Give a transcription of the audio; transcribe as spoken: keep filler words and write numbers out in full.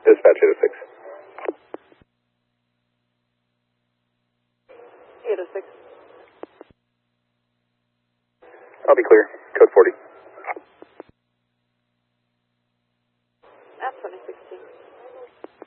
Dispatch eight oh six. eight oh six. I'll be clear. Code forty.